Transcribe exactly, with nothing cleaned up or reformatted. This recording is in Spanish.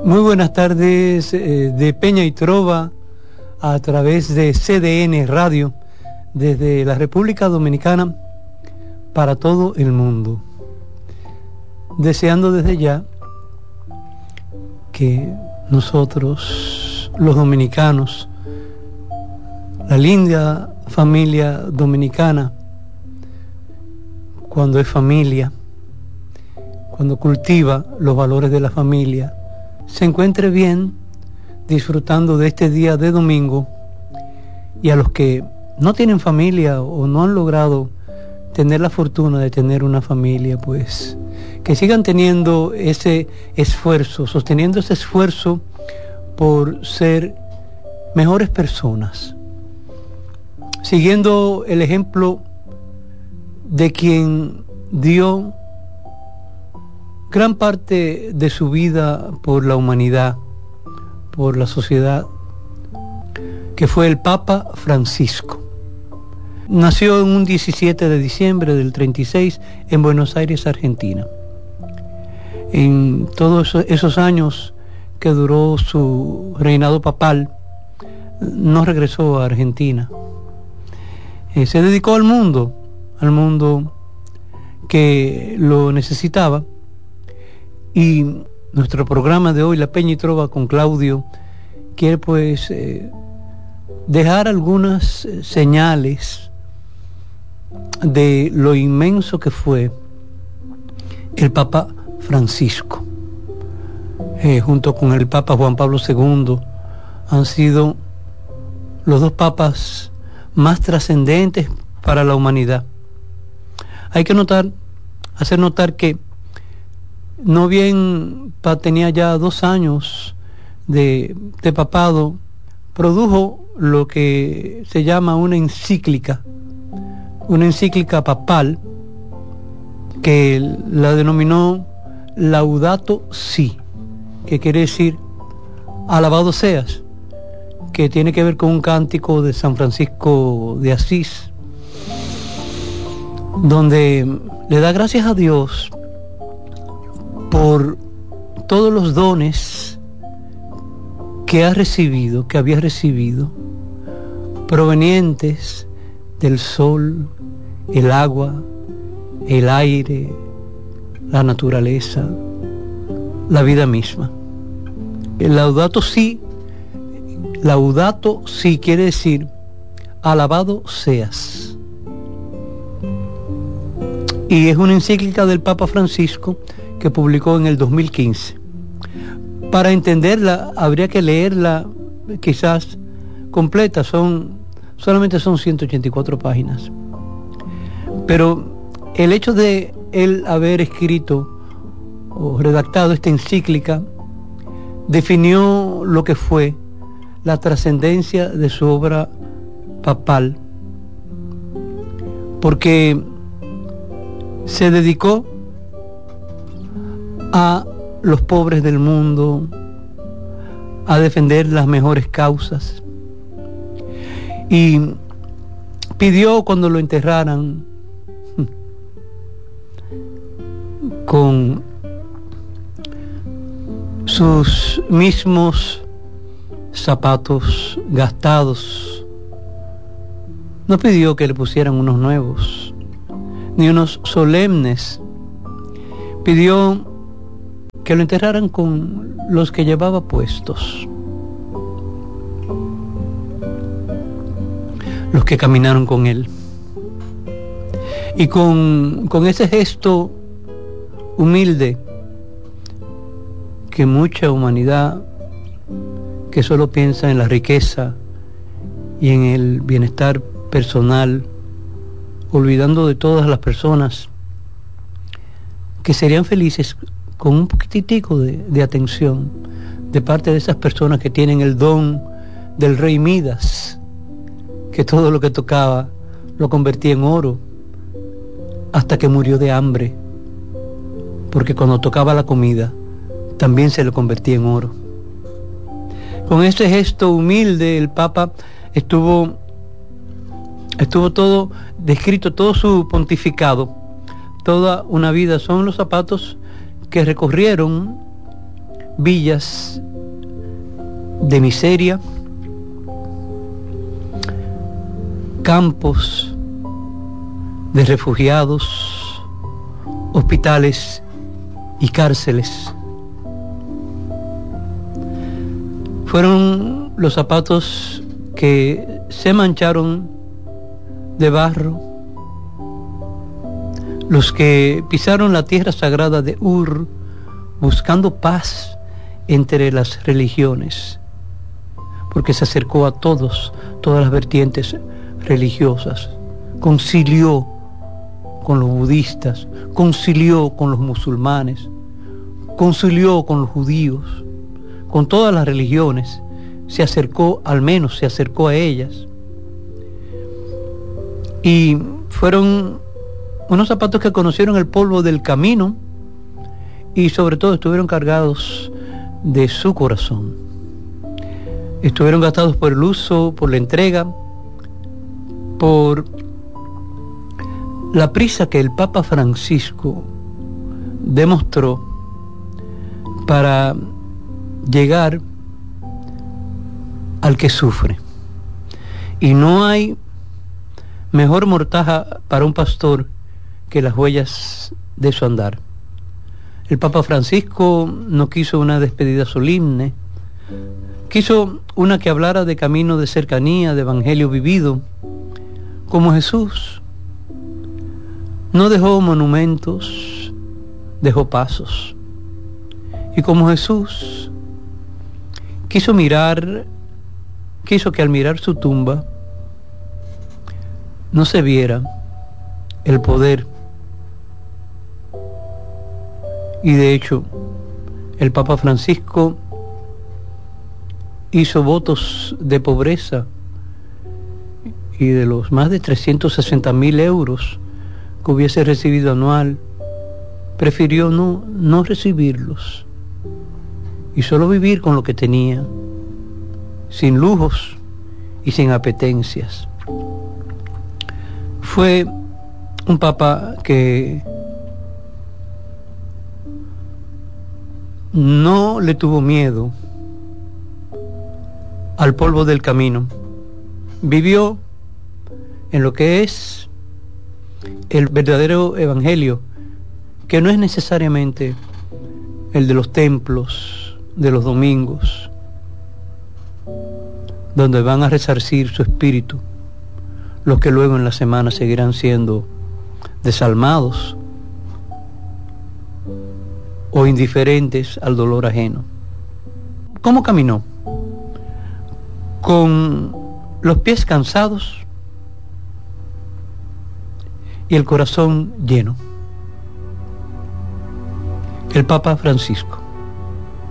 Muy buenas tardes eh, de Peña y Trova a través de C D N Radio desde la República Dominicana para todo el mundo. Deseando desde ya que nosotros, los dominicanos, la linda familia dominicana, cuando es familia, cuando cultiva los valores de la familia, se encuentre bien disfrutando de este día de domingo, y a los que no tienen familia o no han logrado tener la fortuna de tener una familia, pues que sigan teniendo ese esfuerzo, sosteniendo ese esfuerzo por ser mejores personas, siguiendo el ejemplo de quien dio gran parte de su vida por la humanidad, por la sociedad, que fue el Papa Francisco. Nació en un diecisiete de diciembre del treinta y seis en Buenos Aires, Argentina. En todos esos años que duró su reinado papal, no regresó a Argentina. Eh, se dedicó al mundo, al mundo que lo necesitaba. Y nuestro programa de hoy, La Peña y Trova con Claudio, quiere pues eh, dejar algunas eh, señales de lo inmenso que fue el Papa Francisco. Eh, junto con el Papa Juan Pablo segundo, han sido los dos papas más trascendentes para la humanidad. Hay que notar, hacer notar que no bien tenía ya dos años de, de papado, produjo lo que se llama una encíclica, una encíclica papal, que la denominó Laudato Si, que quiere decir alabado seas, que tiene que ver con un cántico de San Francisco de Asís, donde le da gracias a Dios por todos los dones que ha recibido, que había recibido, provenientes del sol, el agua, el aire, la naturaleza, la vida misma. El Laudato Si, Laudato Si quiere decir alabado seas. Y es una encíclica del Papa Francisco que publicó en el dos mil quince. Para entenderla habría que leerla quizás completa, son solamente son ciento ochenta y cuatro páginas. Pero el hecho de él haber escrito o redactado esta encíclica definió lo que fue la trascendencia de su obra papal, porque se dedicó a los pobres del mundo, a defender las mejores causas, y pidió cuando lo enterraran con sus mismos zapatos gastados, no pidió que le pusieran unos nuevos ni unos solemnes, pidió que lo enterraran con los que llevaba puestos, los que caminaron con él. Y con, con ese gesto humilde que mucha humanidad que solo piensa en la riqueza y en el bienestar personal, olvidando de todas las personas que serían felices con un poquitico de, de atención de parte de esas personas que tienen el don del rey Midas, que todo lo que tocaba lo convertía en oro, hasta que murió de hambre, porque cuando tocaba la comida también se lo convertía en oro. Con ese gesto humilde el Papa estuvo estuvo todo descrito, todo su pontificado, toda una vida. Son los zapatos que recorrieron villas de miseria, campos de refugiados, hospitales y cárceles. Fueron los zapatos que se mancharon de barro, los que pisaron la tierra sagrada de Ur buscando paz entre las religiones, porque se acercó a todos, todas las vertientes religiosas, concilió con los budistas, concilió con los musulmanes, concilió con los judíos, con todas las religiones, se acercó, al menos se acercó a ellas. Y fueron unos zapatos que conocieron el polvo del camino y sobre todo estuvieron cargados de su corazón. Estuvieron gastados por el uso, por la entrega, por la prisa que el Papa Francisco demostró para llegar al que sufre. Y no hay mejor mortaja para un pastor que las huellas de su andar. El Papa Francisco no quiso una despedida solemne, quiso una que hablara de camino de cercanía, de evangelio vivido, como Jesús. No dejó monumentos, dejó pasos. Y como Jesús quiso mirar, quiso que al mirar su tumba no se viera el poder. Y de hecho, el Papa Francisco hizo votos de pobreza y de los más de trescientos sesenta mil euros que hubiese recibido anual, prefirió no, no recibirlos y solo vivir con lo que tenía, sin lujos y sin apetencias. Fue un papa que no le tuvo miedo al polvo del camino. Vivió en lo que es el verdadero evangelio, que no es necesariamente el de los templos, de los domingos, donde van a resarcir su espíritu los que luego en la semana seguirán siendo desalmados o indiferentes al dolor ajeno. ¿Cómo caminó? Con los pies cansados y el corazón lleno. El Papa Francisco.